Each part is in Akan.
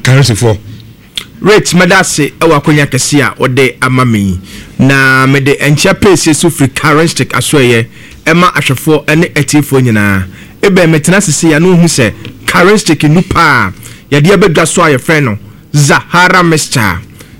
currency for rich medase ewa konya kesia ode amami na mede encha pese so free currency asoye ema ahwefo ene etifo nyina ebe metena sese ya no hu se currency nupa ya de abedwa so aye friend no Zahara Mixture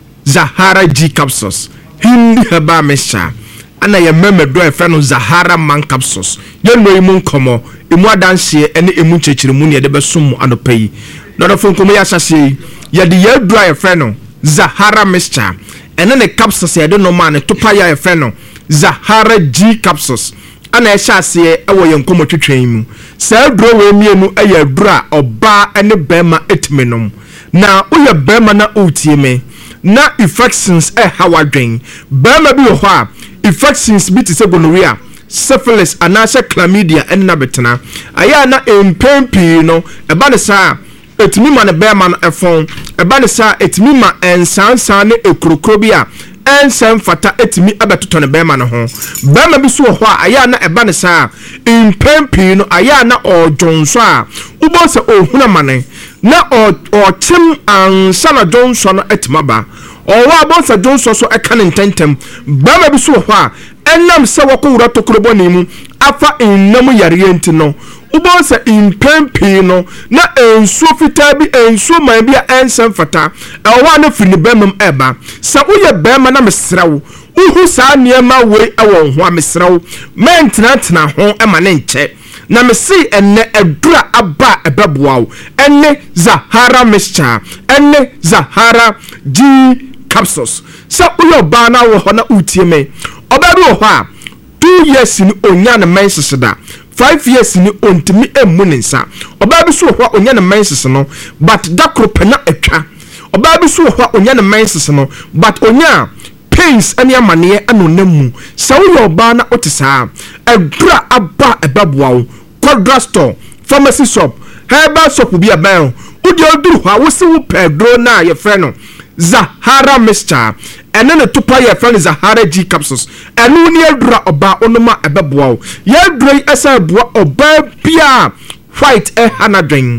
Zahara G capsules hindi heba mixture ana ya meme do friend no Zahara man capsules yenno imu nkomo imu adanse ene imu chechirimu ne de besom anopai no do fonkomo ya sase ya de ya dry friend no Zahara Mixture ene ne capsules ya de no man topa ya friend no Zahara G capsules ana ya sase ewo ye nkomo twetwen mu sa dro we mienu aya dura oba ene bema etmenom na uye bema na utieme na infections hawadwen bema bi ho a infections bi te se gonorrhea syphilis anase chlamydia enna betena aya na empempi no eba ne sa etimi ma ne bema no efon eba ne sa etimi ma ensansan ne ekrokro bi a ensem fata etimi abetoto ne bema no ho bema bi so ho a aya na eba ne sa empempi no aya na ojonso a ubo se ohuna mane na o chim ansana Johnson etimaba owa bonsa Johnson so eka ne ntentem bama bi so ho a enam se wako wura tokrobo ni mu afa ennam yare enti no ubonsa impempi no na ensu fita bi ensu man bi ensem fata owa na fini bamam eba sa uye bama na mesrawo uhu sa niema we ewo ho amesrawo mentena ho ema ne nche na mesi enne edura aba ebebuawo enne Zahara Mixture enne Zahara G capsules sa uyo ba na wo ho na utieme obabi wo ho a 2 years ni onya na menses da 5 years ni ontimi emu nsa obabi so ho onya na menses no but dakro na etwa obabi so ho onya na menses no but onya pains ani amane anonemu sa uyo ba na otisa edura aba ebebuawo drugstore pharmacy shop herbal shop bi aban udi oduru ha wo se wo pedro na ye frɛ no Zahara Mixture ene ne topa ye frɛ no Zahara G capsules enu ni adura oba onoma ebeboa ye adura esa boa oba bia white hanadwen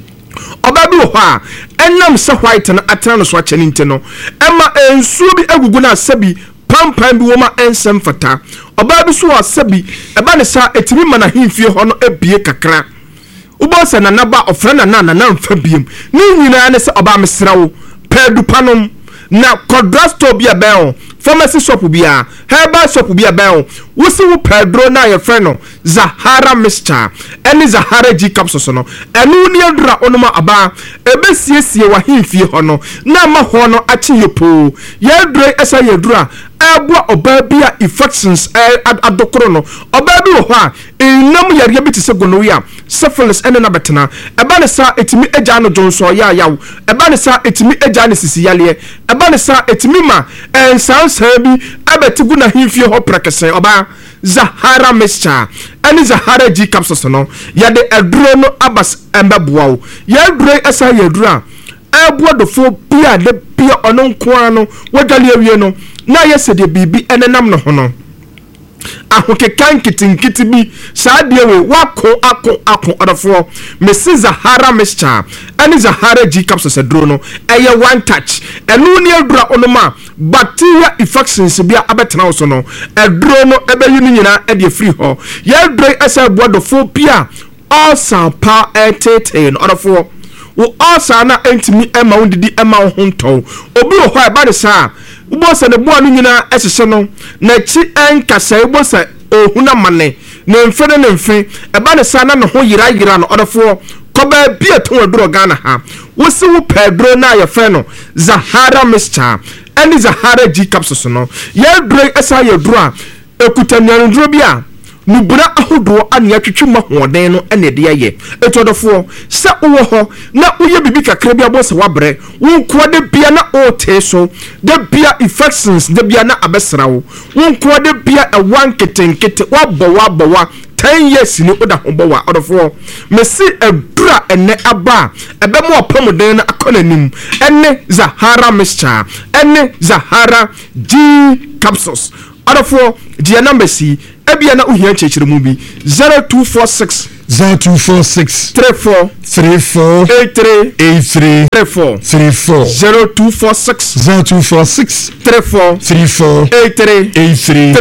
oba bi ho a enam se white na atena no so achene nte no ema ensuo bi agugu na sabi pampan bi woma ensem fata oba bi so asabi eba ne sa etimi mana himfie ho no ebie kakra ubosa na naba ofra na mfa biem ni nyina ne se oba mesrawo pedu panom na kodrasto bia bel pharmacy shop bia herbal shop bia bel wosi wo pedro na ye frɛ no Zahara Mixture eni Zahara G capsules no enu ni adura onoma aba ebesiesie wa himfie ho no na ma ho no achi yepo ye adura esa ye adura abua oba bia infections adokoro no oba bi ho a enam yare bi te se gonorrhea syphilis ene na betena eba ne sa etimi eja no jonso ya yawo eba ne sa etimi eja ne sisi yale eba ne sa etimi ma ensansa bi abetigu na himfie ho prekese oba Zahara Mixture ene Zahara G capsules no ya de aduro no abas embaboa ya aduro esa ya adura abua dofo bia de bia ono nkoa no wadwale awie no na yese de bibi enenam no ho no ahokekan kitinkiti bi saa de we wako odofo mesi Zahara Mixture ene Zahara G capsules aduro no eye one touch enu ni adura onoma bacteria infections bia abetena so no aduro no ebeyi ni nyina e de free ho ya aduro esa buadofo bia all sampa etete no odofo wo asa na entimi ema wondidi ema ho nton obi ho ha ba de sa ubosa ne boa no nyina esese no na chi enkasa ubosa ohuna mane na mfede ne mfe eba ne sa na ne ho yira no odofo koba bia to aduro Ghana ha wosi wo pedro na ye fe no Zahara Mixture eni Zahara G capsules no ye dure esa ye duro a ekutanya nduro bia nubura ahodo ane atwetwema hoden no ene de ye etodofo se wo ho na uye bibi kakra bia bo se wabre wonko de bia na ote so de bia infections de bia na abesrawo wonko de bia e wan ketenkete wabowa 10 years ni oda hobowa odofo mesi edura ene aba ebe mo opomoden na akonanim ene Zahara Mixture ene Zahara G capsules odofo dia number C ebia na uhia chechiremu bi 0246 0246 34 83 34 0246 34 83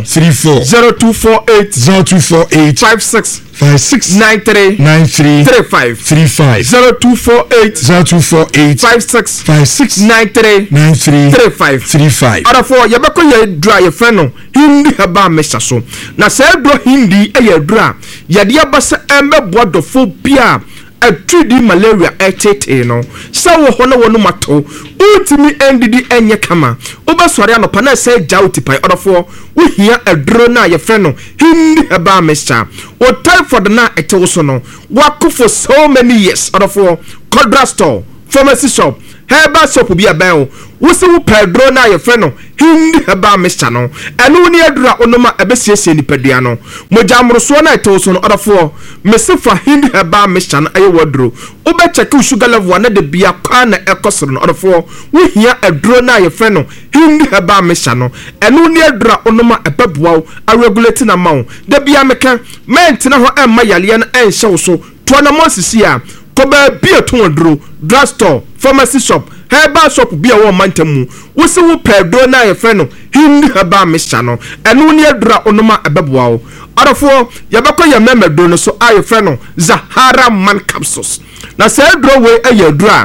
0248 56 93 35 0248 56 93 35 Arafo yabako ye dra ye freno hindi haba mesa so na se dro hindi e ye dra yade abasa embe boadofo bia atudi malaria etete no sa wo hono wono mato ultimi ndidi enye kama obasori anopa na se jauti pai odofo wo hia adro na ye freno hindi haba mesa o typhoid na etewo so no wako for so many years odofo Codra store pharmacy shop herbal shop bi aban wo se wo pedro na ye freno hindi haba mesa no enu ni adura onoma ebesiesie ni padua no mojamroso na etewo so no odofo mesefa hindi haba mesa no aye wadro obe check sugar level na de bia kwa na ekosoro no odofo wo hia aduro na ye freno hindi haba mesa no enu ni adura onoma ebeboa a regulate na mawo de bia meka mentina ho emma yale na enhye wo so to na mosisi a koba bia to oduro drugstore pharmacy shop herbal shop bia wo mantamu wo se wo pedro na ye freno hindi haba mesa no enu ni adura onoma ebeboa wo adofo yabako ye memedro no so aye freno Zahara man capsules na se dro we aye dura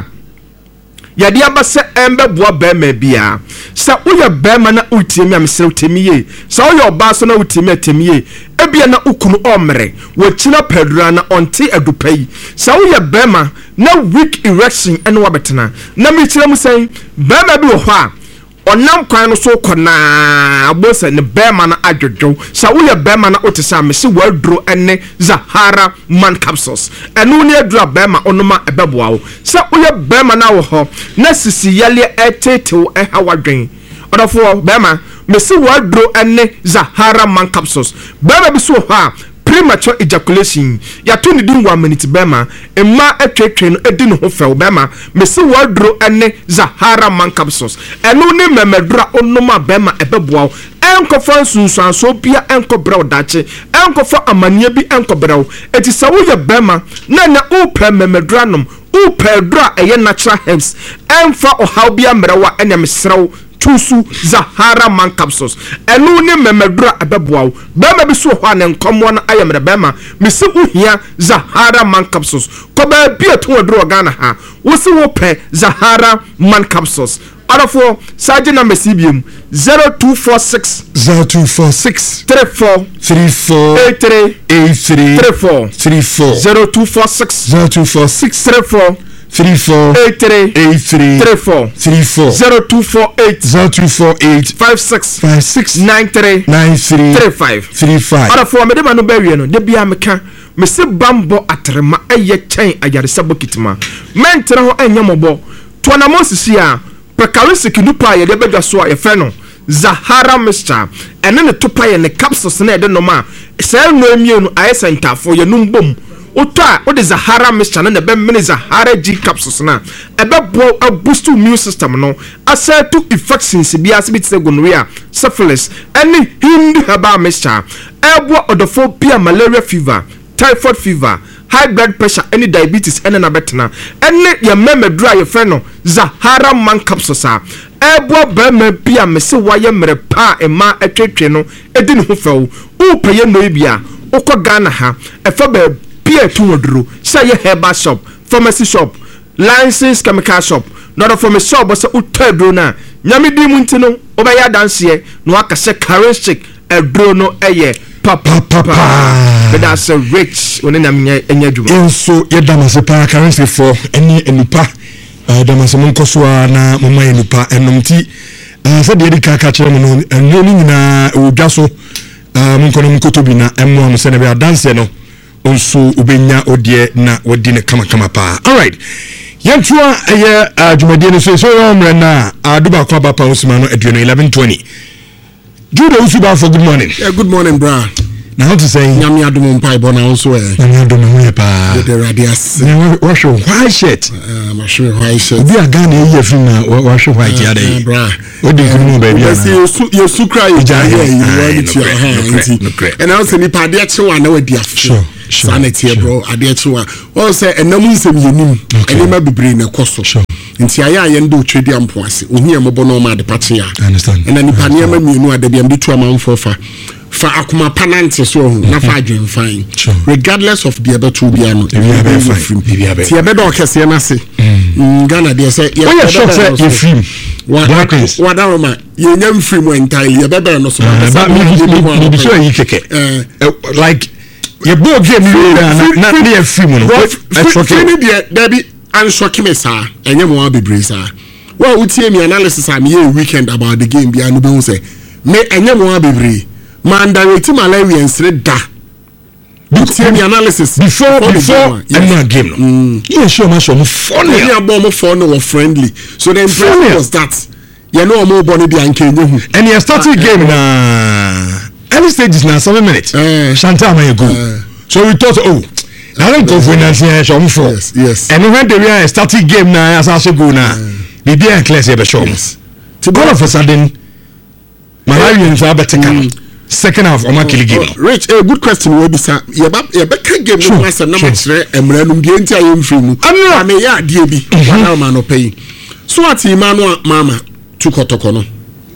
yade abase embe boa bema bia sa uye bema na utimi amsere utimiye sa uye oba so na utimi atimiye ebia na ukunu omre wo china pedra na onti adupai sa uye bema na weak erection ene wabetena na mi chira mu sen bema bi wo ho a onam kwan no so kona abosa ne bema na adwodwo sa uye bema na otisa mesi wadro ene Zahara man capsules enu ne adura bema onoma ebeboa wo sa uye bema na wo ho na sisi yale etetew hawadwen odofo bema mesi wadro ene Zahara man capsules bema bi so ha premature ejaculation ya to ni din 1 minute bema emma atwetwe no edi no ho few bema mesi wadro ene Zahara man capsules enu ne memedura onoma bema ebeboa enkofa sunsuanso bia enkobrew dache enkofa amania bi enkobrew eti sawo ye bema na upe memedranum upe dra eye natural herbs enfa ohaw bia mrewa enemsrew tusu Zahara man capsules enu ne memedura ebeboa bema bi so ho an enkomo na ayemre bema misi uhia Zahara man capsules ko ba bia to odro Ghana ha wo se wo pe Zahara man capsules Arafo Sergeant number CBM 0246 34 83 34 0246 34 83 34 0248 56 93 35 Arafo medema no bawie no de bia meka mese bambo atrema eye chen ayaresa bokitima mentre ho enyemobo to na mosisi a pekarisiki nupa ye de bedwa so a ye fe no Zahara mixture ene ne topa ye ne capsules na de no ma se no emienu ayesa ntafo ye numbom Ota o de Zahara mixture na be mini Zahara G capsules na ebe bo a boost immune system no asset to infections bia se bitse gonorrhea syphilis any hindi haba mixture ebo odofo bia malaria fever typhoid fever high blood pressure any diabetes any na betna any ya memedura ye friend no Zahara man capsules a ebo ba ma bia mese waye mere pa ema atwetwe no edi ne ho few upeye no bia ukọ Ghana ha efa ba bia tuwoduro say herbal shop pharmacy shop licensed chemical shop not from a shop but utadro na nyame di mu ntino obaya danse no aka se charistic edro no eye papa but that's a rich when na enya djuma so yedamase pa charistic for any enipa damase mon kosoa na mama enipa enomti se de dika ka kire mo no enyo ni nyina odwa so mon kono mkotobi na emmo am se na be danse no onso ubenya odie na wodi ne kama pa. All right, yantua eye adwumade no so omre na aduba kwa bapa osima no aduno 11:20. Jude Usuba for good morning. Yeah, good morning, bra. na how to say nyame adom mpa ibo na so nyame adom ho pa the radius what show white shirt ma show white shirt bi aga na eyi afim na what show white ya dey o dey kunu baby na you su cry you want to and also ni pa de chewa na wadi afo sanity bro ade chewa o say enam nsem yenim enema bebre na koso nti aya ye ndo twedi ampo ase ohia mobo no ma de pache ya and ni pa niam mienu adabi am de tu amanfo fa akuma panante so na fa adwen fine regardless of the other two bia no ti e be do kese na se Ghana dey say you shock say you film what Roma you nyam film entirely e be be no so me so yi keke like you bo game na dey film no film dey be an shock me sa enye mo abebre sa wa utie mi analysis am here weekend about the game bia no be say me enye mo abebre man direct Malawians da utie mi analysis before and game no you sure ma so mo funny ya bo mo funny or friendly so the impression was that you know mo body dey ankenye hu and you started game na early stages na 7 minutes Shanta ma go so we thought I don't go for nothing show for yes and when the started game na as I go na be be clear say be show to all of a sudden Malawians are better come second half on kill game Rich a good question we be say you be game no was na machre emra no die ntia yem fimu am ya die bi na ma no pay so ati Emmanuel mama tukotoko no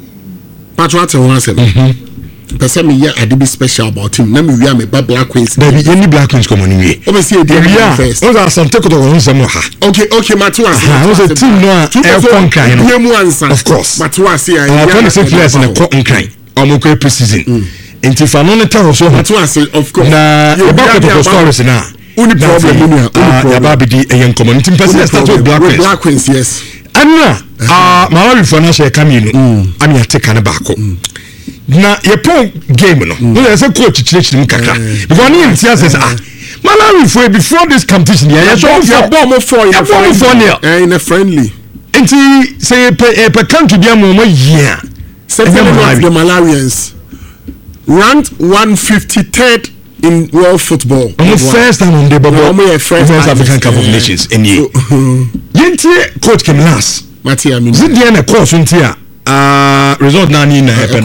patwa te ho asem person me ya ade be special about him na me wi am ba Black Queens baby any Black Queens come on me o be see dey first those are some tekotoko on some ha okay matwa was a team no e konkan no yemu ansa of course matwa see ya 26 players in the konkan omoko pre-season enti fa no ta so matwa see of course na e ba ko stories na uni problem ya ba be di e community person start with Black Queens yes anna Malawi for na share kamino am ya take na baako na ye pon game no no say coach chirichirim kakra because ni ntia says Malawi for before this competition ya show for bomb for in a friendly enti say per country bia mo year the Malawians ranked 153rd in world football on the first time on the bubble first African Cup of Nations in year yenti coach came last Matia mean zidie na course ntia result na ni na happen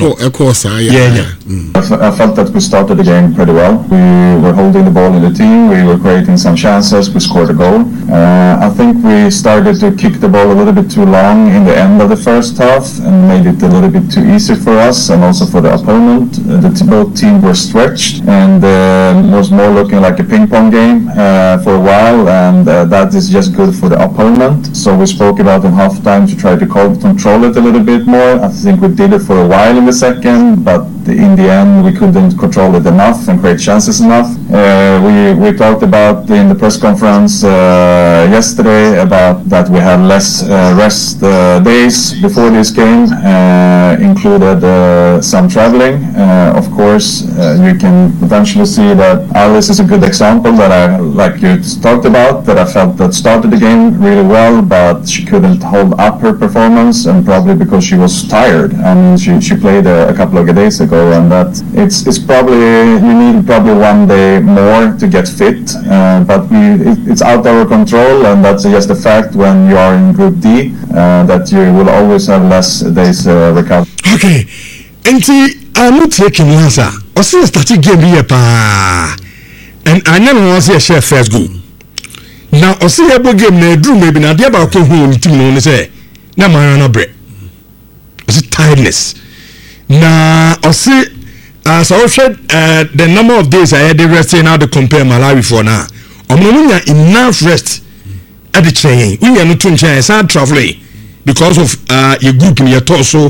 I felt that we started the game pretty well. We were holding the ball in the team, we were creating some chances, we scored a goal. I think we started to kick the ball a little bit too long in the end of the first half and made it a little bit too easy for us and also for the opponent. Both teams were stretched and was more looking like a ping pong game for a while, and that is just good for the opponent. So we spoke about in halftime to try to control it a little bit more. I think we did it for a while in the second, but in the end we couldn't control it enough and create chances enough. We talked about in the press conference yesterday about that we had less rest days before this game, included some traveling. Of course, you can potentially see that Alice is a good example that I, like you talked about, that I felt that started the game really well, but she couldn't hold up her performance, and probably because she was tired. I mean, she played a couple of days ago, and that it's probably, you need probably 1 day more to get fit, but it's out of our control, and that's just a fact when you are in Group D, that you will always have less days recovery. Okay, and I'm not taking answer. I see a starting game here, and I never want to see a first goal. Now, I see a game na drew maybe na dia ba ko hu team no say na man na break. It's tiredness. Now, I see so I said the number of days I had the rest now to compare Malawi for now. Omonunya enough rest at the chain. We are not too traveling because of your group in your torso.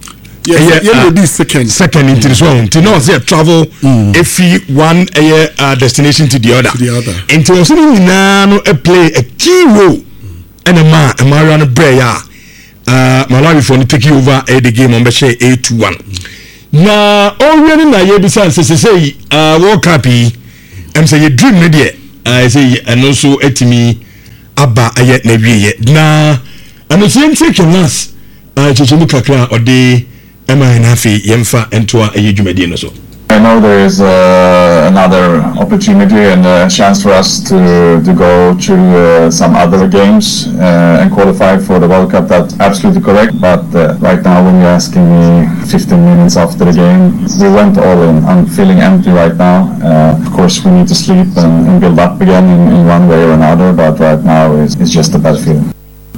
This second into this one. To know say travel if one destination to the other. And to also play a key role and a Mariana Breya Malawi for taking over the game on Beshe 8-1. Na already na yebisa say World Cup am say you dream media I say and also etimi aba ayet na wiye na and so take last chichimu kakra ode ema na afi yemfa entoa ayedwumadi no so I know there is another opportunity and a chance for us to go through some other games and qualify for the World Cup. That's absolutely correct. But right now, when you're asking me 15 minutes after the game, we went all in. I'm feeling empty right now. Of course, we need to sleep and build up again in one way or another. But right now, it's just a bad feeling.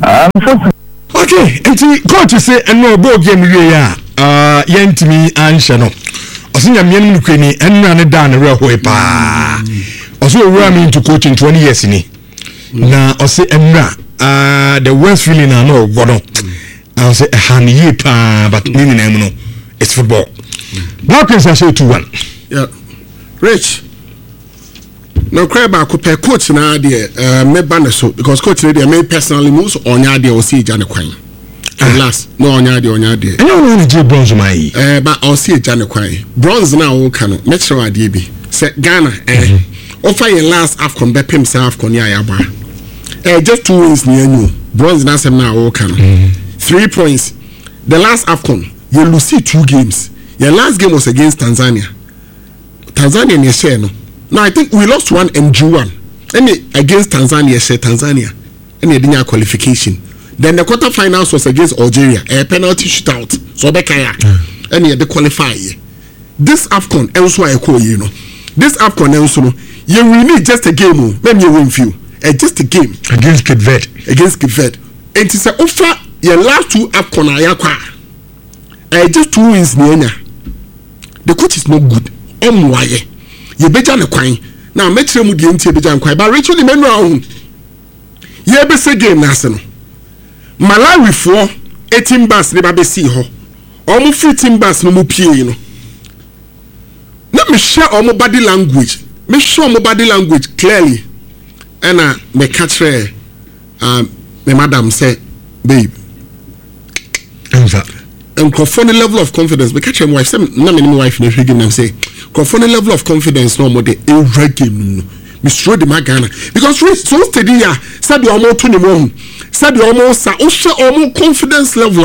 Okay, and coach say no ball game yentimi answer no. Osinya mienu kwani enra ne da ne reho pa. Oso owura me into coaching 20 years ni. Na ose enra the worst feeling I know godo. I say hand pa but nini na no it's football. Black Queens say 2-1. Yeah. Rich. Now cry back per coach na dey me ban so because coach dey me personally moves onya dey o see Jane Kwan. Last no onya dey. And you want to bronze mai. But o see Jane Kwan. Bronze na o kan me chere ade bi. Say Ghana offer your last AFCON be pem say AFCON ya ya ba. Just 2 wins near you. Bronze na sem na o kan. 3 points. The last AFCON you lose 2 games. Your last game was against Tanzania. Tanzania ne share no. No, I think we lost 1 and drew 1. And against Tanzania, and they didn't have qualification. Then the quarterfinals was against Algeria, a penalty shootout. So Bekaya, and they qualify. This AFCON, also I call you know. This AFCON, also you will need just a game. Maybe you win few, just a game against Cape Verde. And to say offer your last 2 AFCON ayakwa. Just 2 wins near. The coach is not good. Why? You better na kwan now make sure mu die ntie beja kwan but Rachel menu ahun ye be se game na se no Malawi for 18 bus ne ba be si ho omo free team bus no mu pie no na me share omo body language clearly and me catch her me madam say babe and confront the level of confidence. Because my wife, my wife, and say, confront the level of confidence. No more the every game. Mr. de Magana because so steady ya. Said you almost 21. Said you almost almost confidence level.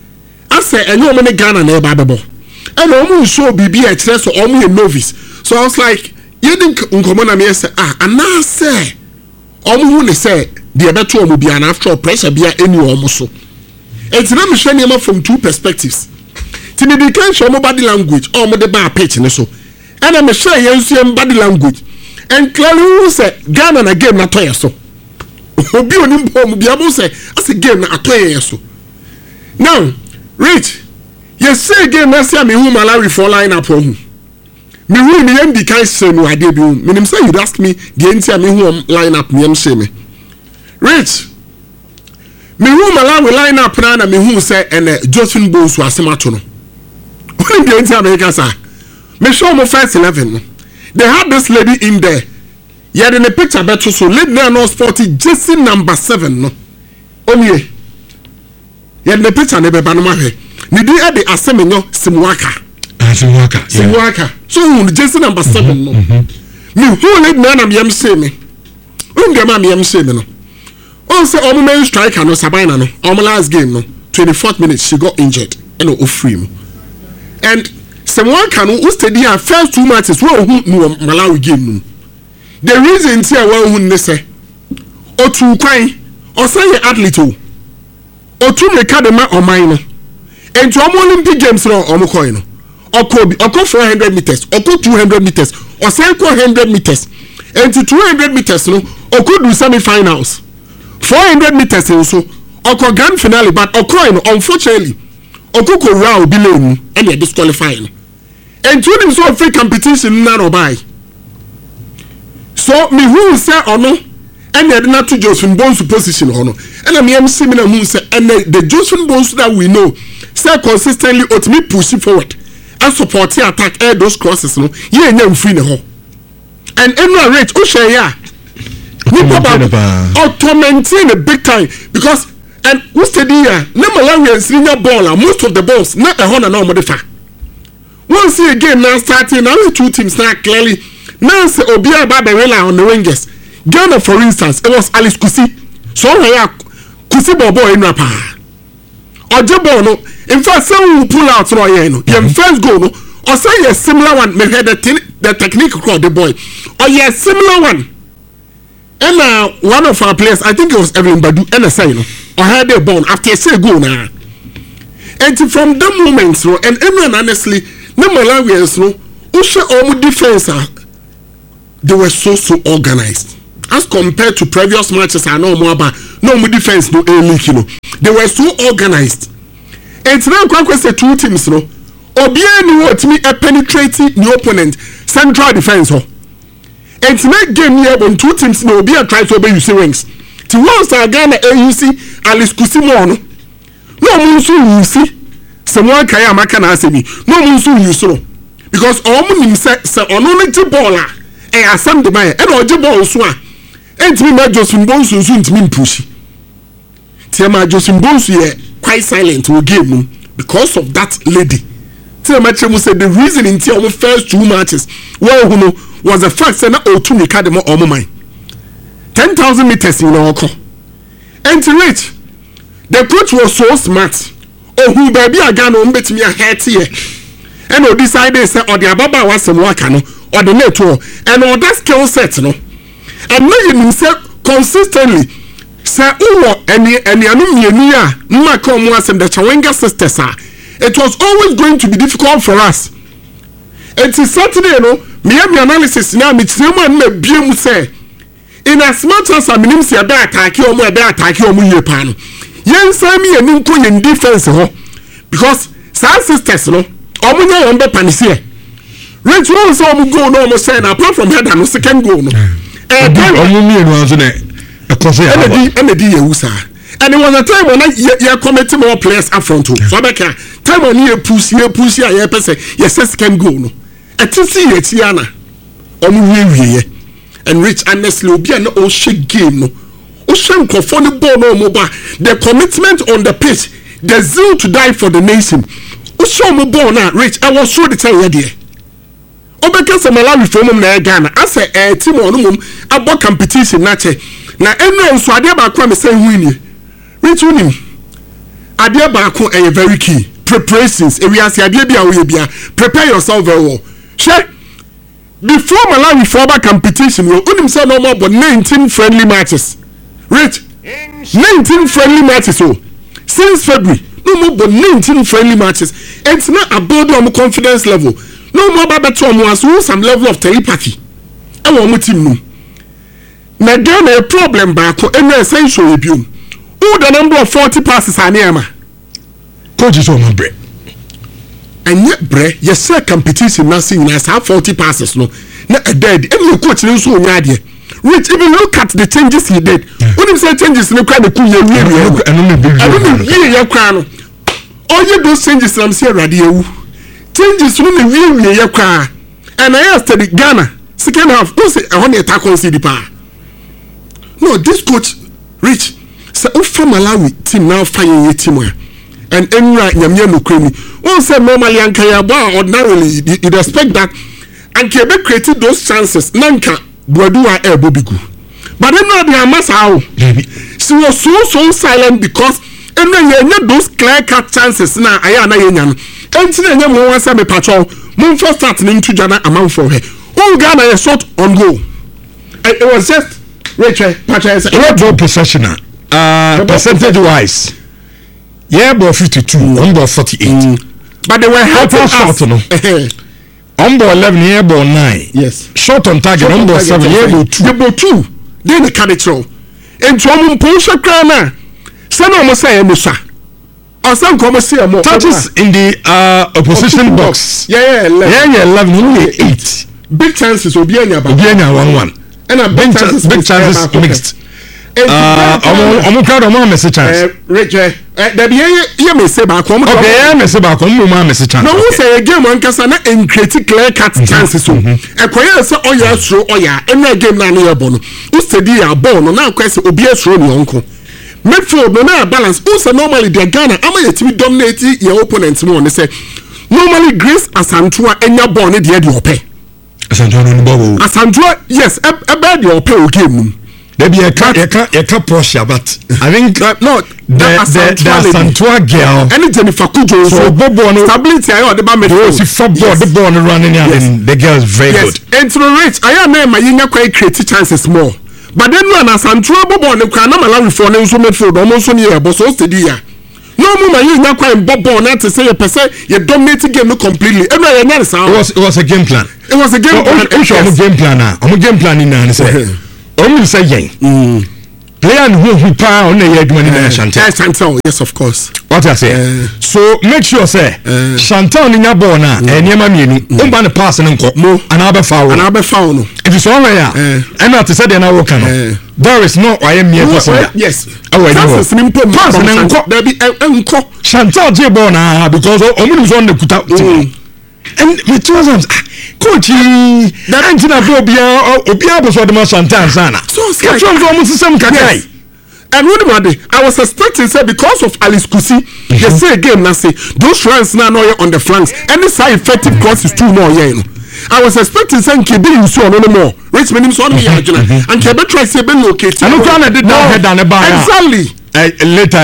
I say, and you many Ghana never babble. And almost show BB at so almost a novice. So I was like, you didn't come on me say and now say, almost say the better will be an after pressure be any almost so. It's not me from 2 perspectives. To me, they can't show my body language or my bar pitch and so. And I'm sure you see body language. And clearly, who say Ghana and a game not toy so. Obi on him home be able say as a game not toy so. Now, Rich, you say again, I say me who Malawi for line up home. Me who me am the kind say no idea be home. Me say you ask me the answer me who line up me am say me. Rich. Me who Malawi line up na me who say and Josephine Bones was asemato no. Only the entire America sir. Me show my first 11 no. They had this lady in there. Yeah, in the picture better so lady no sporty jersey number 7 no. Only. Yeah, in the picture ne be ba no mahwe. Ni di e de asemenyo Simwaka. Simwaka. So jersey number 7 no. Me who lady na me am say me. Ungema me am say me no. Also, our main striker no Sabina no. Our last game no. 24th minute she got injured. And no free. And someone can who steady her first 2 matches. Well, who no Malawi game no. The reason here well who ne say. O tu kwai. O say athlete o. O tu me kadema o mine no. And to our Olympic games no o mo coin no. O ko 400 meters. O ko 200 meters. O say ko 100 meters. And to 200 meters no. O ko do semi-finals. 400 meters also oko grand finale but oko unfortunately oko ko round bi lane and they disqualifying and to them so free competition na no buy so me who say ono and they not to Josephine Bones position ono and me am similar who say and the Josephine Bones that we know say consistently ultimately push forward and support attack air those crosses no ye nya free ne ho and every rate o share ya automating a big time because and what's the deal? No Malawians senior baller, most of the balls not a honor no modifier. Once again now starting now 2 teams now clearly now say Obia Barbarella on the wingers. Ghana for instance, it was Alice Kusi. So Kusi Bobo in Rapa. Or Jabo no, in fact some will pull out no. Your first goal no or say a similar one may have the technique called the boy or yeah similar one. And one of our players, I think it was Evelyn Badu, and a sign or had a bone after a say go now. And from that moment, so and everyone honestly, no Malawians, no, Usha Omu defense, they were so organized as compared to previous matches. I know more about no defense, no leak, you know. They were so organized. And now, the two teams, no, Obiani what me a penetrating the opponent central defense, ho. And to make game here when two teams no be a try to obey you see wings. To once again AUC Alice Kusimono. No munsu you see. Someone kaya makana asemi. No munsu you so. Because omu nim se ono ne bola e asam de man e no ball so a. Entimi ma Joseph Bonsu so ntimi push. Tiama Joseph Bonsu ye quite silent wo game because of that lady. Tiama Chemu said the reason in the first 2 matches well was the fact that O2 Mikademo or mine 10,000 meters in Oko. And to reach, the coach was so smart. Oh, who baby again on bet me a hat here. And or decided say or the Ababa was some work or the network and all that skill set no. And now himself consistently say oh any anumia ma come was the Chawenga sisters are. It was always going to be difficult for us. It is Saturday, no. Me analysis now. Me man me biemu say. In as much as I mean, say be attack you, be attack you, ye pan. Yen say me eni nko yen defense ho. Because some sisters no, omu nya yon be panise. Rich one so omu go no omu say na apart from header no second goal no. Omu mi enu anzo ne. Edi ye usa. And it was a time when you committed more players up front too. So I can time when you push a person, yes, can go no. At see it, Tiana. And Rich honestly will be an old shit game no. Ocean for the ball no mobile. The commitment on the pitch, the zeal to die for the nation. Ocean ball now, Rich. I was sure to tell you there. Obeka se Malawi from na Ghana. I say team on about competition nache. Na eno nso ade ba kwa me say win. Rich unim adia baako a very key preparations ewiase adia bia wo bia prepare yourself very well share before Malawi for competition we unim say no more but 19 friendly matches Rich 19 friendly matches so since February no more but 19 friendly matches it's not about our confidence level no more about some level of telepathy e wo team no na Ghana a problem baako eno essential review. Who the number of 40 passes are near ma? Coach is on my bread. And yet, bread, yes, sir, competition now seeing us have 40 passes, no. Not a dead, and your coach is so idea. Rich, even look at the changes he did. When you say changes, no kind of cool, you're crown. All you those changes, I'm saying, radio. Changes when you really your car. And I asked the Ghana, second half, don't say, I want to attack on CD Power. No, this coach, Rich. So Ufa Malawi team now fire your team and Emra Nyamia Nukremi. One said normally and Kayaba ordinarily you'd expect that and Quebec created those chances. Nanka Bwadua Air Bobigu. But then now they are mass how she was so silent because and then you had those clear cut chances now Ayana Yanyan. And then you want to patrol moon for starting into Jana amount for her. Oh Ghana a shot on goal. It was just Rachel Pacha what possession. Percentage wise, yeah, about 52, about 48. But they were helping short, no. About 11, yeah, about 9. Yes. Short on target, about 7, yeah, about 2. About 2. Then the carry throw. And Tom Posha Krana. Some almost say, Musa. Or some come say more. Touches in the opposition box. Yeah, 11, only 8. Big chances will be on your 1-1. And a big chances mixed. I'm proud of my message. Richard, you may say back home. Okay, I say back home, my message. No, we say again, one can and critical cut chances. A quiet so, oh, yeah, true, oh, yeah, and again, Nania Bono. Who's the dear Bono now? Question will be a true uncle. Midfield, no matter balance. Also, normally, the Ghana, I'm going to dominate your opponents more. They say, normally, Grace Asantua and your bonnet, the pay. Asantua, yes, a bad your pay game. Maybe a Porsche, but I think no, the Santua girl. And Jennifer Kujo. So Bobo stability. I the band. The born running and the girl is very good. And to the rich, I am my younger quite creative chances more. But then when as Santua Bobo and the Canama Larry for them so made for almost 1 year, but so steady. No more you not quite Bobo not to say a percent. You dominate the game completely. It was a game plan. It was a game plan. I'm a game planner. I'm a game planning now. Only say yen. Player who power on the head when in Chantal. Yes, of course. What I say. So make sure say Chantal in your bona and your mammy. Umban the pass and another foul. Another foul. If it's all right, I'm not to say then I will come. There is no I am here. Yes. Chantal J Bona because Omun on the put out. And with two times, coach, that Antina Bobia was what the Chantal Sana. So, almost some guy. And what I was expecting, say, because of Alice Kusi, they say again, I say, those runs now on the flanks, and the side effective cross is 2 more. I was expecting saying Kebe so no more. Rich means on me, and Kebe tries to be located. I don't did not head on a bar. Exactly. Later,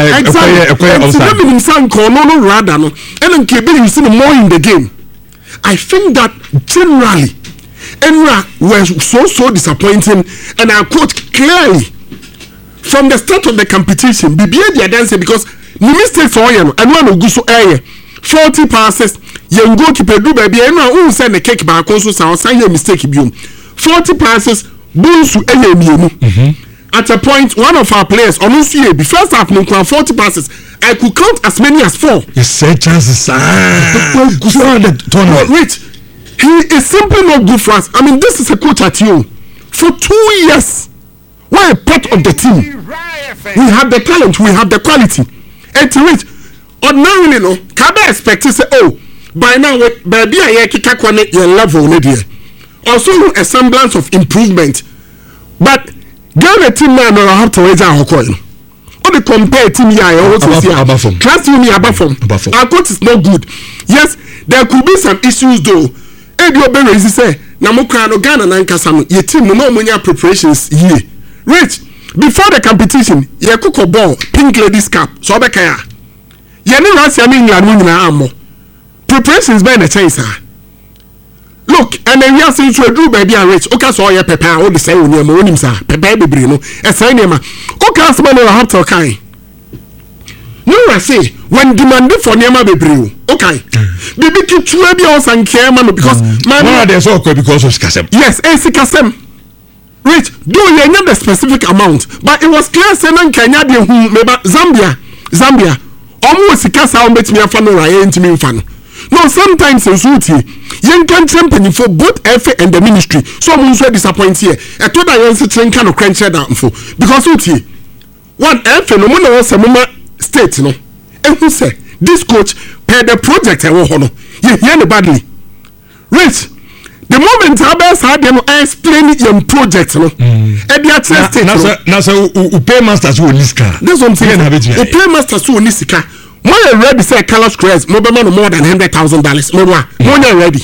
and then Kebe you see more in the game. I think that generally, Enra was so disappointing, and I quote clearly from the start of the competition, BBA dancing because the mistakes are and one go so 40 passes, young goalkeeper do baby, and who send the cake back also sign your mistake. 40 passes, Bunsu at a point, one of our players almost here, the first half, 40 passes. I could count as many as 4. You said chances. Wait, he is simply not good for us. I mean, this is a coach at you. For 2 years, we're a part of the team. We have the talent, we have the quality. And to it, ordinarily, no, can I expect to say, oh, by now, baby, I can't connect your level, also a semblance of improvement. But get the team now, I have to raise our coin. The compare team here, I also see. Trust me, above. Our coach is not good. Yes, there could be some issues though. Edio Berezi say, Namuka no Ghana na Nkasano, your team no money preparations here. Rich, before the competition, ye cook a ball, pink ladies cap, so bekaya. Ye ni rasi ya England na amo. Preparations by the chance. Look, and then we are saying to do baby and rich. Okay, so you prepare all the same when you're morning, sir. Prepare baby, no. A sign, ma. Okay, so man, I have to okay. No, I say when demanded for Nema baby. Okay, baby, keep to baby house and care, man, because man, there's all because of Kasem. Yes, AC Kasem. Rich, do you know the specific amount? But it was clear, saying Kenya, Zambia. Almost a cast out met me a fan or I ain't me fan. No, sometimes it's routine. Young can champion for both FA and the ministry. So I'm so disappointed here. I told I was saying kind of crunch down for because routine. One FA no one was a moment state, no. And who said this coach paid the project I want honor. You hear me badly. Rich. The moment I best had them explain it in project, no. And the actual state. Now, so pay masters who Niska. That's what I'm saying. Pay masters who Niska. More ready say Carlos Cruz, more than $100,000. More ready.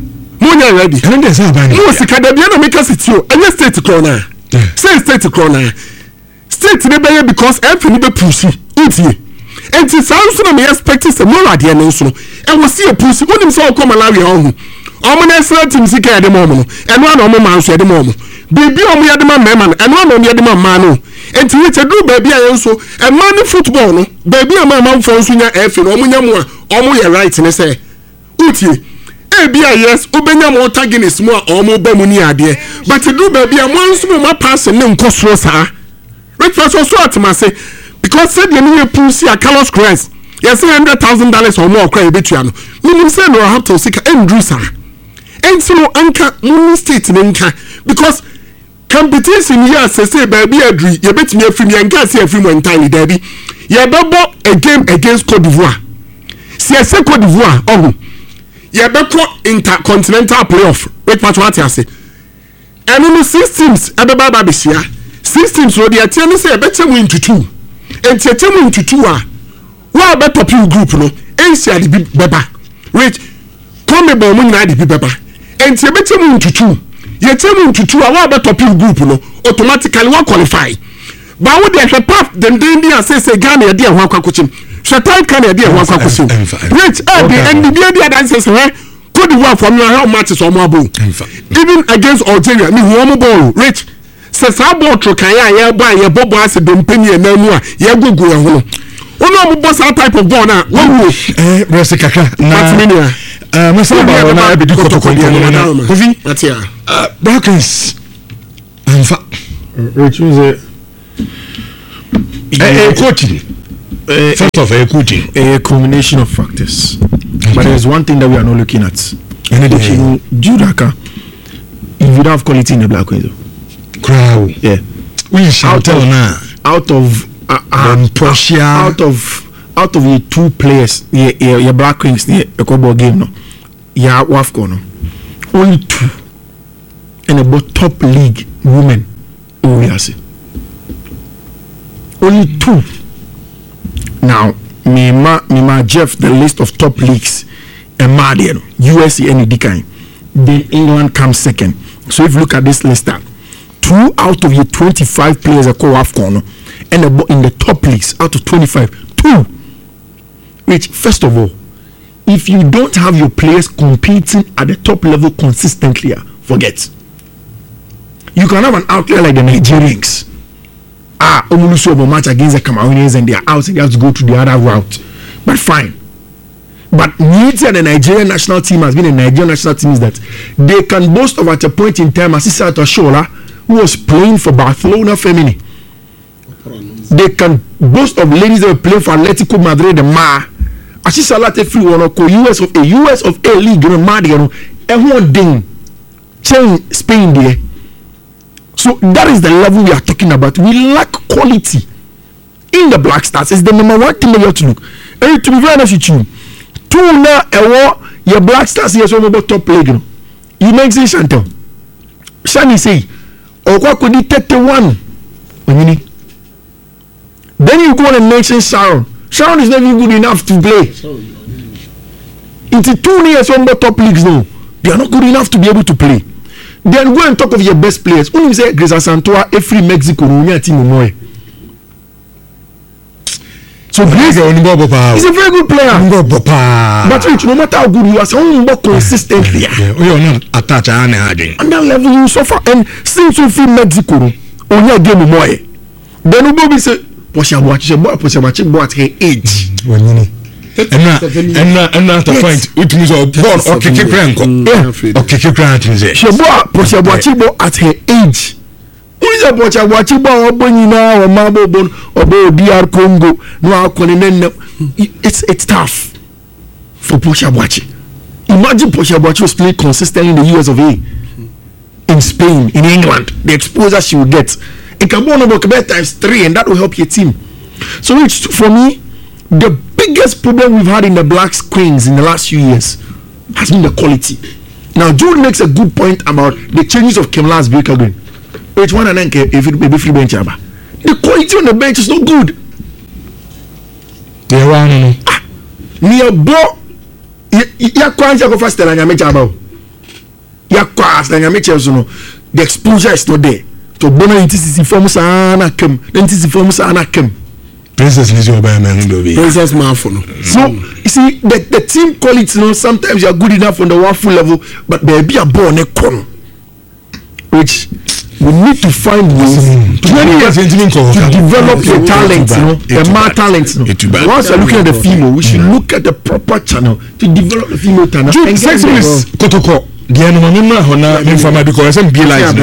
And there's a bank. No, Sicadabia make us it you. And state corner. Say state corner. State the because everything be pussy. And it's also me expecting some more idea. And we'll see a pussy. When him so come Malawi on. Ominous team sick at the moment. And one on man at the moment. Baby on me at the man, and one on the other man. And to which I do baby I also a man football no baby a man for sunya F no omo right and say uti yes ubenya mo tagging is more omo ba mu ni ade but to do baby a man so ma pass ne nkosoro saa right for so at ma say because said you need to see a Carlos Cruz yes $100,000 or more cry betua no meaning say no have to seek Andrew sir and so anka mu state nka because competition here say baby agree you bet me free and can see free one time derby you bebo a game against Cote d'Ivoire see Cote d'Ivoire oh you bebo intercontinental playoff wait what I say and no 6 teams ebeba babisia 6 teams so they tell me say better win to 2 and tell win to 2 wa be top group no ensia the beba wait come be mo nyina the beba and better win to 2 you tell me to 2 our top group no automatically what qualify but wo dey hwe pap dem dey say Ghana e dey ho akwakochim Shatai can idea one question. Rich, and the idea that says, Cote d'Ivoire from how much is on my ball. Even against Algeria, me one ball. Rich says, I bought Trokaya, buy a bob as a penny and no more. Yeah, go home. Oh no, boss, that type of ball now. One way. Resicaka. Brockens. Rich was a coaching. First of all, coaching. A combination of factors. But there's one thing that we are not looking at. Judaka, if you don't have quality in the Black Queens, crowd. Yeah. We shall tell now. Out of the two players, your Black Queens, the Kobo game, no, yeah, Wafco, no, only two, and about top league women, we see. Only two. Now, me Jeff the list of top leagues and Madian, USA and Dikai. Then England comes second. So if you look at this list, 2 out of your 25 players are called AFCON, and in the top leagues out of 25, 2. Which first of all, if you don't have your players competing at the top level consistently, forget. You can have an outlier like the Nigerians. Omulusu of a match against the Cameroonians and they are out and they have to go to the other route. But fine. But needs and the Nigerian national team has been a Nigerian national team is that they can boast of at a point in time Asisa Tashola, who was playing for Barcelona Femini. They can boast of ladies that were playing for Atletico Madrid and Ma. Asisa Late free one or US of A League and Madiano. Everyone ding. Chain Spain there. So that is the level we are talking about. We lack quality in the Black Stars. It's the number one thing that you have to look. And to be very honest with you, 2 now your Black Stars here so about top league. You make sense, Chantel. Shani say, Okwa could be 31. Then you go and mention Sharon. Sharon is not even good enough to play. It's 2 years on the top leagues now. They are not good enough to be able to play. Then go and talk of your best players. When you say Grisa Santoa, every Mexico, so Grisa is a very good player. But no matter how good you are, so more consistently. You are not attached to any. On that level, you suffer. And since you feel Mexico, on your game, then you go say, Posha watch at her age. And not the point. It means a ball or kick grant. She bought Poshawachibo at her age. Who is a Poshawachibo or Bonina or Marble Bone or DR Congo? No, it's tough for Poshawachi. Imagine Poshawachi was playing consistently in the US of A, in Spain, in England. The exposure she will get. It can go on about times 3, and that will help your team. So, it's for me. The biggest problem we've had in the Black Queens in the last few years has been the quality. Now, Jude makes a good point about the changes of Kemla's Baker Green. Which one and then if it be free bench, the quality on the bench is not good. Near Bo, the exposure is not there. To Bona intensity from Sana Kem, intensity from Sana Kem. Princess Mafono. So you see the team quality, sometimes you are good enough on the waffle level, but there be a born a corner, which we need to find ways to develop your talent, the male talent. Once you're looking at the female, we should look at the proper channel to develop the female talent. Sex is Kotoko. The animal hona informa because some be like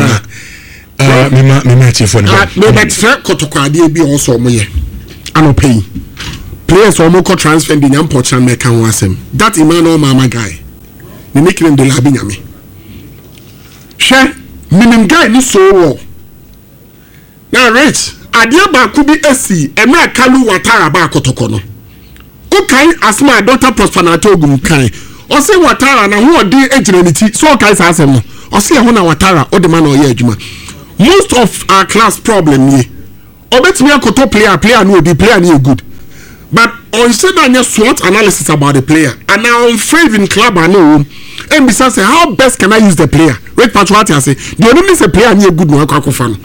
Kotoko be also me. I'm paying. Players are more transfer in the Portugal American wasem. That Emmanuel Mama guy. They make him the Labinyami. Share, minimum guy is so well. Now, Rich, Adiaba could be SC, and my Kalu Watara Bakotokono. Okay, as my daughter Prospanato Gumkai, or say Watara, and who are the agency, so guys as him, or say Hona Watara, or the man or Yajuma. Most of our class problem, ye. Or bet me a koto player no be player no good. But on said that SWOT analysis about the player. And now I'm afraid in club I know. And besides how best can I use the player? Red Patriot say the only say player no good no akwa fan.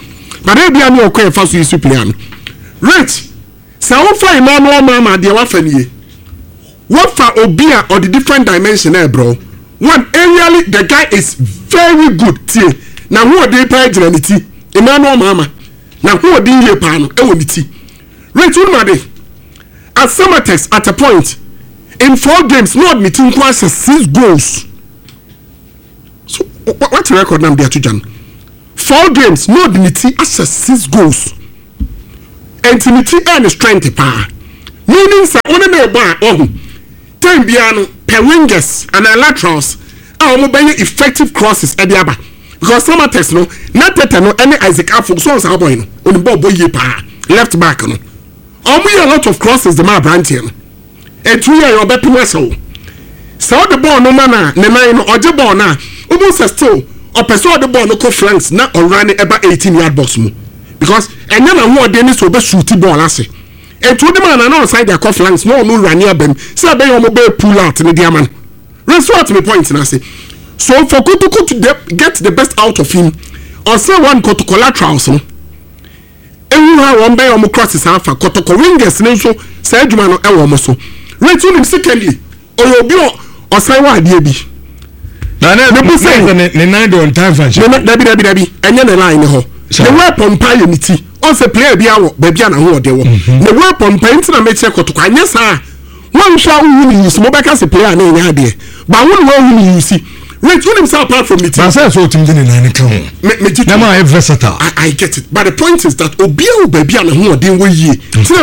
but they be a new okay first you player rich so what for Emmanuel mama de wa fanie what for obia or the different dimension bro one areally the guy is very good tie na who dey pay granity Emmanuel mama na who dey here pa no e woni ti rich unmade at Samatex at a point in 4 games no admitting quite 6 goals. So what's the record now there to Jan? 4 games no admitting as 6 goals. Intimity and strength power. Meaning that one of the time biano per wingers and laterals are mobile effective crosses at the aba. Because some tests no not that no any Isaac Afo so as our boy no on boy left back no. We a lot of crosses the man brand here. And 2 years or better so. So the ball no manner, the nine or the ball now, almost still, or pursue the ball no co flanks, not or running about 18-yard box. Because and then I want Dennis to be shooting ball. I say, and to the man and outside their co flanks, no run near them, so they almost pull out in the diamond. Resort to me point, and I say, so for Kutuku to get the best out of him, or say one go to collaterals. Everyone one by almost crosses half a Kotoko wingers, so say Jumano Ewomoso. Return him secondly, or you'll be or say what DB. Now, people say the 9 on time for Debbie, and then a line. The weapon piety, also play baby and who they were. The weapon painting and make check to yes, sir. One shall win use mobile as a player, no idea. But one will you see. Return himself apart from the team. That's what in the account. Versatile. I get it. But the point is that Obio baby and who they were ye.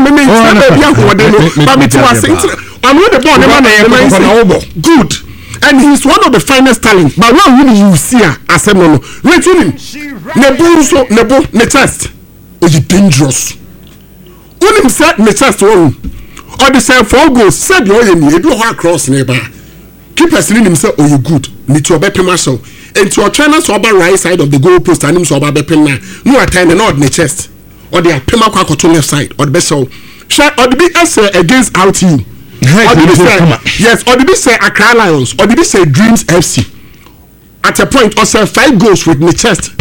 I'm not the born good. And he's one of the finest talents. But what will you see as a mono? Return him. Nebo, ne chest. Is dangerous. When him said ne chest one. Or the same 4 goals. Said you do cross neighbor. Keep asking himself, oh, you good. Need to obey Marshall. And to our trainers over right side of the goal post and him so about Pena. No attend and not the chest. Or they are Pema Quack to left side. Or the best so. Shall or the big essay against RTU. Or did he say yes, or did he say Accra Lions, or did he say Dreams FC? At a point, or say 5 goals with the chest.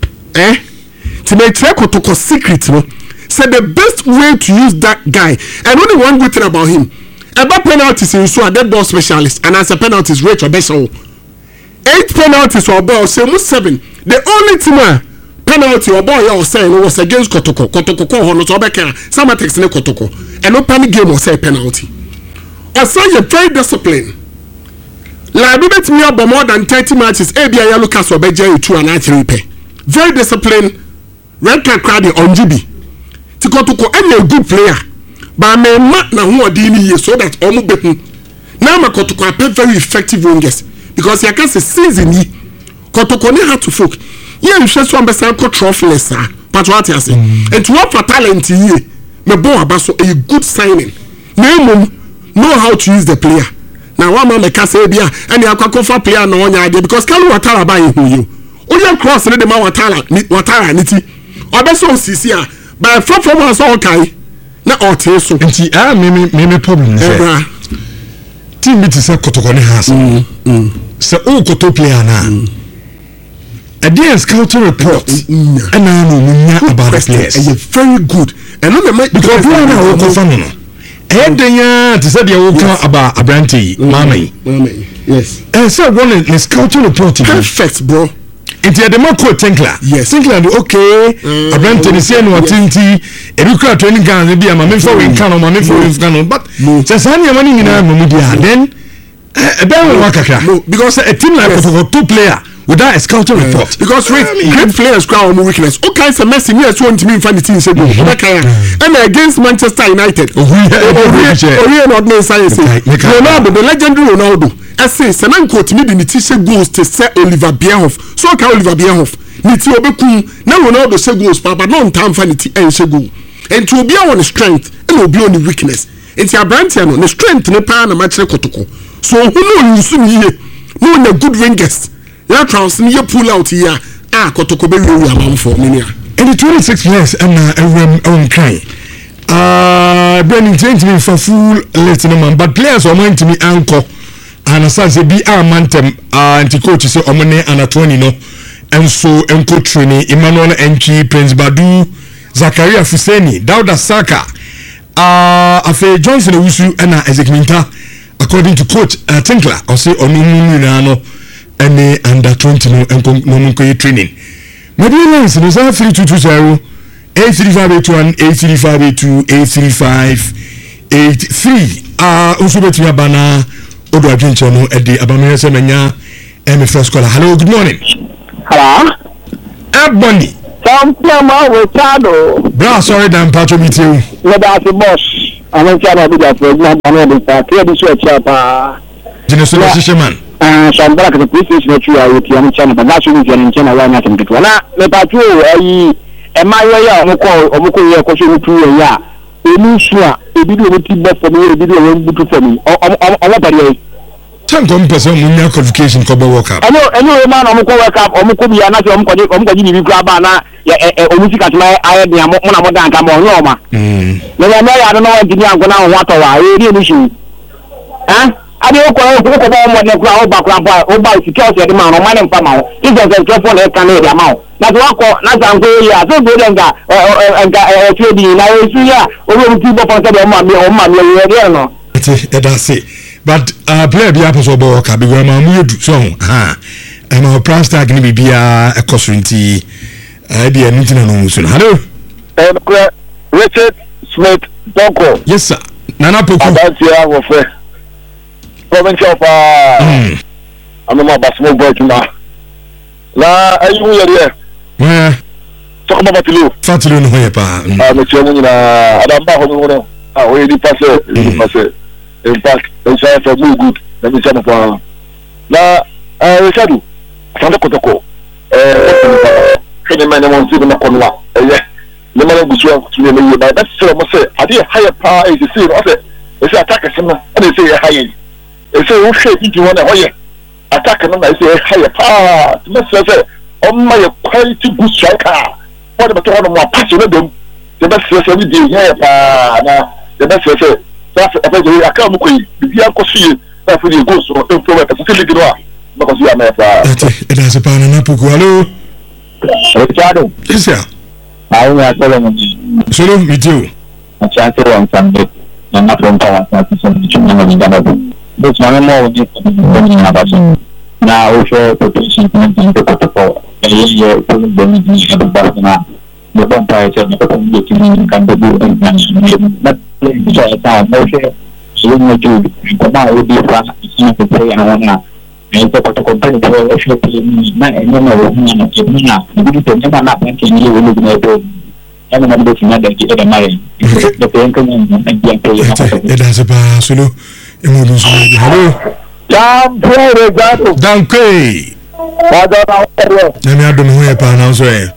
To make Trekotoko secret, no? Said the best way to use that guy, and only one good thing about him. About penalties in so a dead ball specialist, and as a penalties rate or best 8 penalties or ball, say 7. The only team penalty or ball you saying was against Kotoko. Kotoko Hono Tobeka, Samatex ne Kotoko, and no panic game or say penalty. I say you're very disciplined. Like bet me up more than 30 matches, ABI Lucas or Beja 2 and 3 pay. Very disciplined, red card crowd on GB. Kotoko any a good player. But I may not know who are dealing here so that almost better. Now my Kotoko play very effective wingers because you can see season he Kotoko need to folk. Yeah, you should one best trophyless, sir. But what I say, and to what for talent here, my boy Abaso a good signing. Know how to use the player. Now one man can say bia and you can for player no one idea because can Watara buy you. Only cross the man Watara niti. Obeso sisia by 4 months okay. Na ote so nti me problem say team bit say Kotoko ne has say o Koto player na a scouting report and no about the players very good and no make because player na o confirm no edenya to say they will come about Abranti mama yes and so one the scouting report perfect bro. Into the Marco Tinkler. Yes. Tinkler, okay. I ran to the same or Tinty, a lucrative training gun, maybe I'm a man for in Cano, my for in Cano, but says any money in a media. Then a better worker. Because a team like a 2 player without a scouting report. Because great players crown weakness. Okay, so Messi, yes, want to be in funny teams. And against Manchester United. Oh, yeah, not no science. Ronaldo, the legendary Ronaldo. I say, Sanan quote me the teacher goes to say Oliver Bierhoff. So can Oliver Bierhoff. Niti Obeku, now Ronaldo say goes, but no time for Niti and say go. And to be on the strength, and will be on the weakness. And your Brantiano, the strength in the pan and match Kotoko. So who know you soon here? No, the good ringers. Your trouncing you pull out here. Kotoko be real amount for many. And the 26 players and kind. Brennan changed me for full listening, but players are going to be anchor. And as I say, be our mantem, anti coach say Omane and a 20 no. enso enko training Emmanuel Enchi Prince Badu Zakaria Fuseni Dauda Saka afe Johnson Owusu na Ezekiminta according to coach Tinkler or say onunu na no any under 20 no enko no training maybe lens no 3220 83581 83582 83583 also between abana odo adwenche no e de abamere se manya first caller. Hello, good morning. Hello. Ebony. Sometimes we channel. Bra, sorry, Dan Pacho meet you. That's the boss. I'm in channel with that for not another part. Here this way chapa. Genesis man. So I'm back at the police station to you with your channel, but that's what you're in channel right now. Na me patrol e my way omuko ye ko so tu ya. Enu sua e bi do ti be for me e bi do won butu for me. O bari Tankom person munya qualification ko be work up. Eno man omuko work up omuko bi na so omuko ji bi kura ba na omusika tuma aye dia mo na mo dan ka mo nyoma. Na ya na ya no wa gidi anko na ho ato wa e ri ni shi. Ade ko ba mo ne kura o ba security de ma no ma ne mpa ma o. Izo se ke na kan e dia ma o. Na so akọ na sanko ya so go denga trade na e su ya o ro ti bo pon se de o ma mi ye no. That's it. But player be apostle bo ka be go ma mu yedu so ma price tag ni bibia e kosunti dey anything no musu. Hello. Richard Smith Doko. Yes sir. Nana Poku. Adantia wo fe. Province of Amama Basmo boy tuma. La ayu yere. So ko Fatilu no hoye pa. Me chemu ni na adamba ho no. We di passe. In fact, it's for good. Let me say for na Richard Santa Kotoko man wants to na konwa le man go so to me by that so mo say ade higher power is see no say it's attack some and they say higher they say who shape you want to attack no I say higher power to say on my quality good striker what about one more pass no dem the best say we dey here na the best say that's a very account ko bi an ko see na for the go so implement to league no because you are my it has a pan na Poku. Hello Richard. Yes sir. I will tell them. Solo with you. A chance on Sunday. I'm not from Power. This one more with you. Now, also, protection to the protocol. A year for the Barcelona. The vampires are not getting can do and not playing the time. No share. So, we do. Come out with the plan. It's not to play and one now. And the protocol for a short period. No, never not making you will do. I'm not looking at the money. The pension and the it has a pass. Hello. Danke. Let me don't know pa now so eh.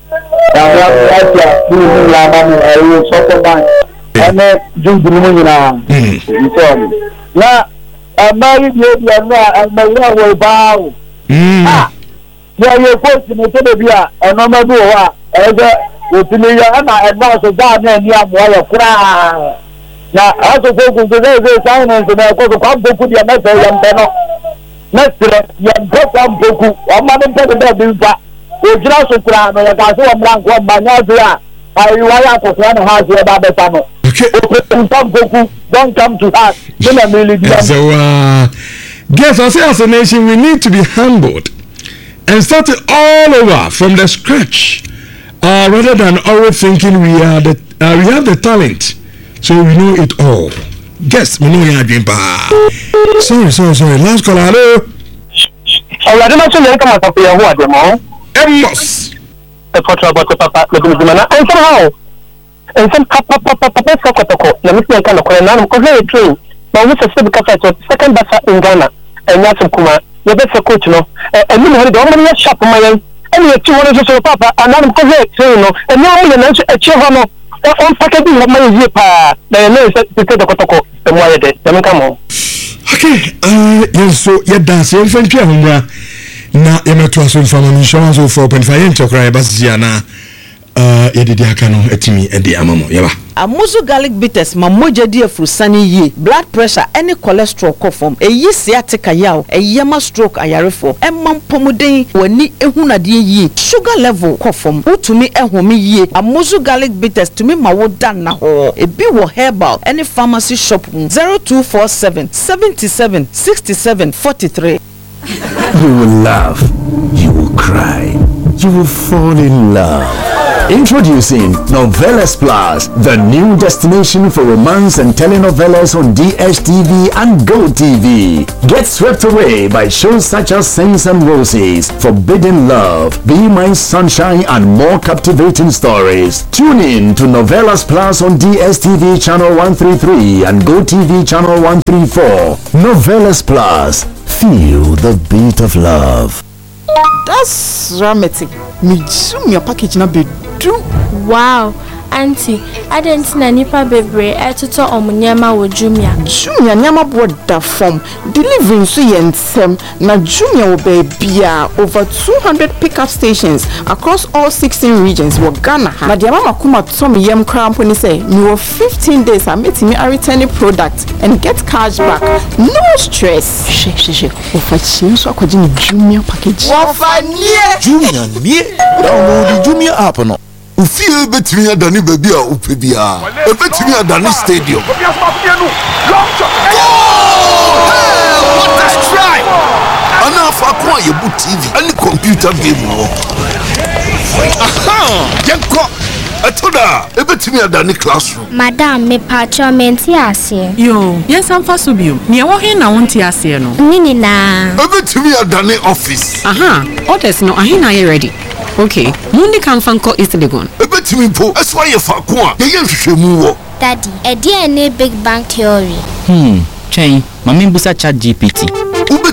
na aso ko ze finance na ko kwa boku dia na se yam no na sire yam kwa boku o ma ne pede da bi fa o jira so kura no ya ga so o mran ko ma nya zo a ai wa ya ko so na ha zo ba be fa no o kwa boku don't come to us na me dia so guess as a nation we need to be humbled and start it all over from the scratch rather than always thinking we have the talent. So we know it all. Guess we know you are doing bad. Sorry. Last call, hello. I don't know to come out of your word, Amos. The photo about the papa, the Guzmana, and somehow. And some papa, let me see a kind of Korean, because they train. Now, we say because second bassa in Ghana, and Yasu Kuma, the best coach, no, and you had the only shop of my own, and you 200 of papa, and I'm correct, and now a chair. On packaging of my zip, the name is the Kotoko, and why they come on. Okay, yes, so you're dancing from Piahumra. Now, you're not to us from an insurance of 4.5 inch or cry, but Ziana, Ediakano, Etimi, and the Amamo, Yaba. Amuzu garlic bitters ma moja di afrusani ye. Blood pressure any cholesterol kofom. Eyi sciatica yaw. Eyema stroke ayarefo. Emam pomuden wani ehuna di ye. Sugar level kofom. Utumi ehumi ye. Amuzu garlic bitters tumi mawoda na ho. Ebi wo herbal any pharmacy shop 0247 77 67 43. You will laugh, you will cry, you will fall in love. Introducing Novelas Plus, the new destination for romance and telenovelas on DSTV and GoTV. Get swept away by shows such as Saints and Roses, Forbidden Love, Be My Sunshine, and more captivating stories. Tune in to Novelas Plus on DSTV channel 133 and GoTV channel 134. Novelas Plus. Feel the beat of love. That's dramatic. Me zoom your package na be do. Wow, auntie, I didn't see nipa bebre etuto omunyama wo Jumia. Jumia nyama boda form. Delivering so yensem na Jumia wo bebia over 200 pickup stations across all 16 regions wo Ghana. Na dia mama kuma to me yem krampo ni say me wo 15 days I meet me a returning product and get cash back. No stress. She. Ofa chin so akwaji ni Jumia package. Ofa nie. Jumia nie. Download the Jumia app no. Ufie betimi adani baby a upebia. Betimi adani stadium. What a strike! Ana fa kwa yebu TV ani computer game wo. Aha! Yenko atoda betimi adani classroom. Madam me pacho menti ase. Yo, yes am fa so bio. Ne wo he na wonti ase no. Nini na. Betimi adani office. Aha, orders no ahina ye ready. Okay, Mundi can fanko East Legon. Betimi po aswa ye fa ko a ye nhwehwemu wo. Daddy, e dey any big bang theory. Chain, mami busa chat GPT.